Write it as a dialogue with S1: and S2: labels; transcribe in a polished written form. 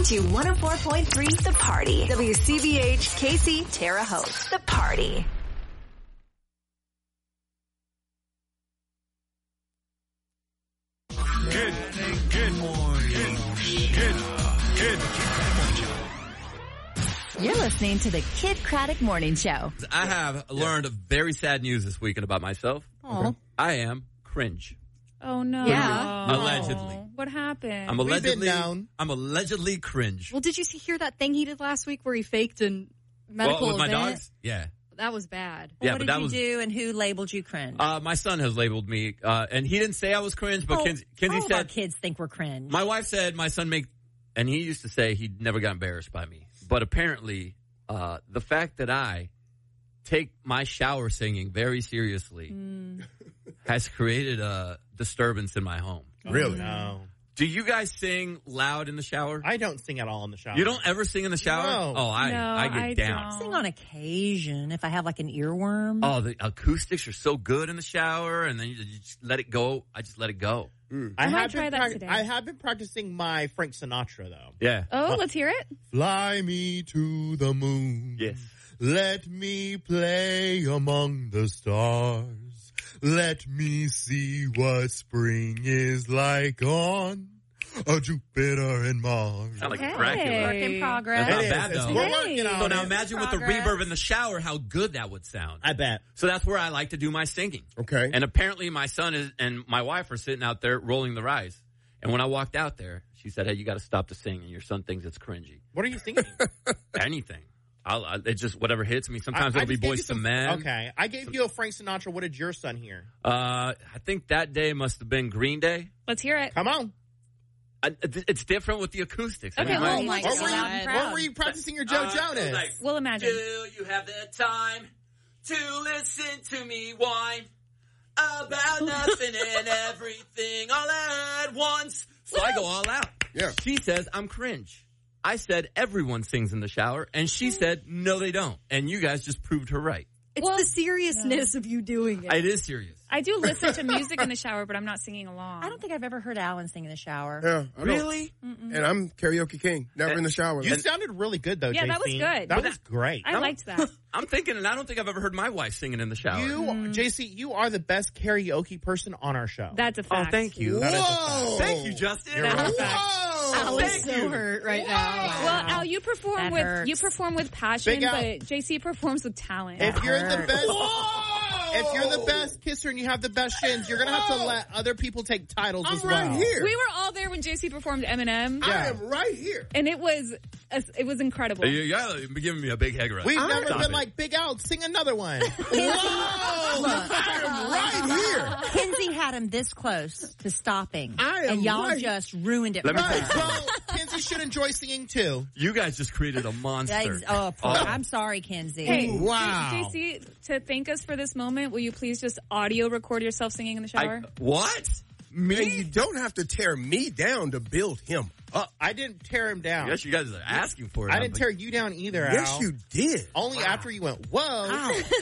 S1: to 104.3 The Party. WCBH Casey, Terre Haute. The Party.
S2: Good morning. Good.
S3: You're listening to the Kid Craddock Morning Show.
S4: I have learned very sad news this weekend about myself.
S3: Oh.
S4: I am cringe.
S5: Oh, no.
S3: Yeah.
S4: Allegedly.
S5: What happened?
S4: I'm allegedly cringe.
S6: Well, did you hear that thing he did last week where he faked a medical
S4: with my
S6: event?
S4: dogs? Yeah.
S6: That was bad.
S4: Yeah,
S3: What
S4: but
S3: did
S4: that
S3: you
S4: was
S3: do and who labeled you cringe?
S4: my son has labeled me, and he didn't say I was cringe, but Kenzie
S3: all of our
S4: said
S3: kids think we're cringe.
S4: my wife said my son and he used to say he never got embarrassed by me, but apparently the fact that I take my shower singing very seriously has created a disturbance in my home.
S7: Really?
S2: No.
S4: Do you guys sing loud in the shower?
S2: I don't sing at all in the shower.
S4: You don't ever sing in the shower?
S2: No.
S4: Oh, I get down.
S3: I sing on occasion if I have like an earworm.
S4: Oh, the acoustics are so good in the shower, and then you just let it go. I just let it go.
S5: I might try that today.
S2: I have been practicing my Frank Sinatra, though.
S4: Yeah.
S5: Oh, let's hear it.
S7: Fly me to the moon.
S4: Yes.
S7: Let me play among the stars. Let me see what spring is like on Jupiter and Mars.
S4: Sound like
S5: Hey.
S4: Dracula.
S3: Work in progress.
S4: That's not
S2: It is.
S4: bad, though.
S2: We're
S5: Hey.
S2: working on
S4: So now
S2: it.
S4: imagine with the
S3: Progress.
S4: reverb in the shower how good that would sound.
S2: I bet.
S4: So that's where I like to do my singing.
S7: Okay.
S4: And apparently my son and my wife are sitting out there rolling their eyes. And when I walked out there, she said, hey, you got to stop the singing. Your son thinks it's cringy.
S2: What are you thinking?
S4: Anything. It's just whatever hits me. Sometimes it'll be
S2: just gave
S4: Boyz
S2: you
S4: II Men.
S2: Okay. I gave you a Frank Sinatra. What did your son hear?
S4: I think that day must have been Green Day.
S5: Let's hear it.
S2: Come on.
S4: It's different with the acoustics.
S5: Okay,
S4: I
S5: well,
S4: mean,
S5: my
S6: God.
S2: What were you practicing your Joe Jonas?
S4: like,
S5: We'll imagine.
S4: Do you have the time to listen to me whine about nothing and everything all at once? So I go all out.
S7: Yeah.
S4: She says I'm cringe. I said everyone sings in the shower, and she said no, they don't. And you guys just proved her right.
S6: It's the seriousness of you doing it.
S4: It is serious.
S5: I do listen to music in the shower, but I'm not singing along.
S3: I don't think I've ever heard Alan sing in the shower.
S7: Yeah, I don't.
S4: Really?
S7: And I'm karaoke king. Never in the shower.
S2: You sounded really good, though,
S5: Yeah,
S2: JC.
S5: that was good.
S2: That was great.
S5: I liked that.
S4: I'm thinking, and I don't think I've ever heard my wife singing in the shower.
S2: JC, you are the best karaoke person on our show.
S5: That's a fact.
S4: Oh, thank you.
S7: Whoa!
S4: Thank you, Justin.
S5: That's a fact.
S6: Al is so hurt right now.
S5: Well, Al, you perform
S3: That
S5: with passion,
S2: Big Al.
S5: but JC performs with talent.
S2: If you're the
S3: hurt.
S2: best, if you're the best kisser and you have the best shins, you're gonna have to let other people take titles as well.
S7: right here.
S5: We were all there when JC performed Eminem,
S7: I am right here.
S5: and it was incredible.
S4: You're giving me a big head right.
S2: We've never
S4: Stop
S2: been
S4: it.
S2: like, Big Al, sing another one.
S7: Whoa! I am right here.
S3: Kenzie had him this close to stopping.
S7: I am
S3: and y'all
S7: right.
S3: just ruined it.
S4: Let me
S3: for
S4: tell
S3: us.
S4: you
S2: Well, Kenzie should enjoy singing too.
S4: You guys just created a monster.
S3: I'm sorry, Kenzie.
S5: Hey,
S7: Wow.
S5: JC, to thank us for this moment, will you please just audio record yourself singing in the shower?
S4: What?
S7: And you don't have to tear me down to build him up.
S2: I didn't tear him down.
S4: Yes, you guys are asking for it.
S2: I didn't tear you down either, Al.
S7: Yes, you did.
S2: Only after you went, whoa.